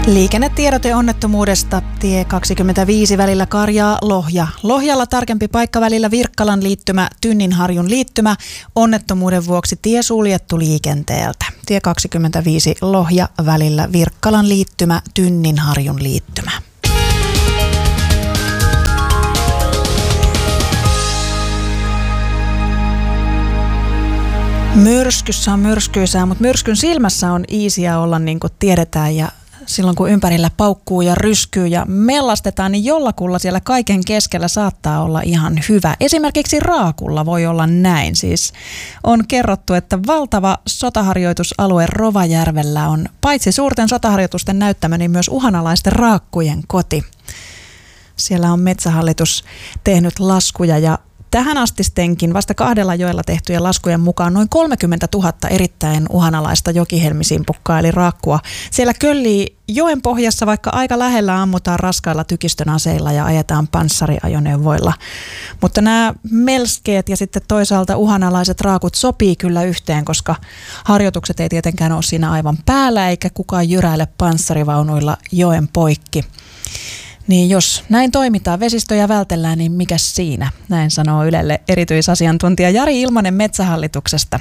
Liikennetiedote onnettomuudesta. Tie 25 välillä Karjaa-Lohja. Lohjalla tarkempi paikka välillä Virkkalan liittymä, Tynninharjun liittymä. Onnettomuuden vuoksi tie suljettu liikenteeltä. Tie 25 Lohja välillä Virkkalan liittymä, Tynninharjun liittymä. Myrskyssä on myrskyisää, mutta myrskyn silmässä on iisiä olla, niin kuin tiedetään, ja silloin kun ympärillä paukkuu ja ryskyy ja mellastetaan, niin jollakulla siellä kaiken keskellä saattaa olla ihan hyvä. Esimerkiksi raakulla voi olla näin. Siis on kerrottu, että valtava sotaharjoitusalue Rovajärvellä on paitsi suurten sotaharjoitusten näyttämö, niin myös uhanalaisten raakkujen koti. Siellä on Metsähallitus tehnyt laskuja ja tähän astistenkin vasta 2 joella tehtyjen laskujen mukaan noin 30 000 erittäin uhanalaista jokihelmisimpukkaa eli raakkua. Siellä köllii joen pohjassa, vaikka aika lähellä ammutaan raskailla tykistön aseilla ja ajetaan panssariajoneuvoilla. Mutta nämä melskeet ja sitten toisaalta uhanalaiset raakut sopii kyllä yhteen, koska harjoitukset ei tietenkään ole siinä aivan päällä eikä kukaan jyräile panssarivaunuilla joen poikki. Niin jos näin toimitaan, vesistöjä vältellään, niin mikäs siinä? Näin sanoo Ylelle erityisasiantuntija Jari Ilmanen Metsähallituksesta.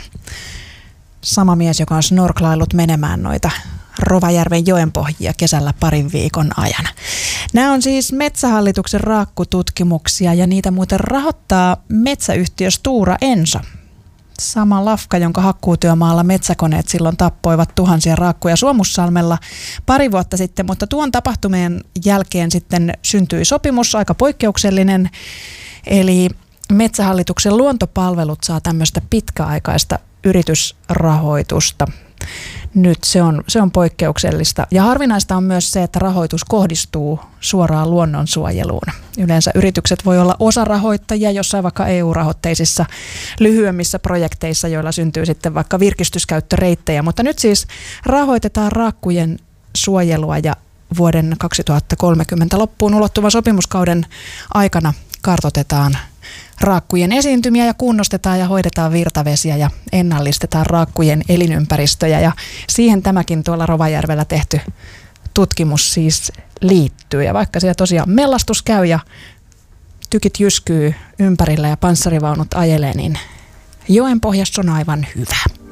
Sama mies, joka on snorklaillut menemään noita Rovajärven joenpohjia kesällä parin viikon ajan. Nämä on siis Metsähallituksen raakkututkimuksia ja niitä muuten rahoittaa metsäyhtiö Stora Enso. Sama lafka, jonka hakkuutyömaalla metsäkoneet silloin tappoivat tuhansia raakkuja Suomussalmella pari vuotta sitten, mutta tuon tapahtumien jälkeen sitten syntyi sopimus, aika poikkeuksellinen, eli Metsähallituksen luontopalvelut saa tämmöistä pitkäaikaista yritysrahoitusta. Nyt se on poikkeuksellista. Ja harvinaista on myös se, että rahoitus kohdistuu suoraan luonnonsuojeluun. Yleensä yritykset voi olla osarahoittajia jossain vaikka EU-rahoitteisissa lyhyemmissä projekteissa, joilla syntyy sitten vaikka virkistyskäyttöreittejä. Mutta nyt siis rahoitetaan raakkujen suojelua ja vuoden 2030 loppuun ulottuvan sopimuskauden aikana kartoitetaan raakkujen esiintymiä ja kunnostetaan ja hoidetaan virtavesiä ja ennallistetaan raakkujen elinympäristöjä. Ja siihen tämäkin tuolla Rovajärvellä tehty tutkimus siis liittyy. Ja vaikka siellä tosiaan mellastus käy ja tykit jyskyy ympärillä ja panssarivaunut ajelee, niin joen pohjassa on aivan hyvä.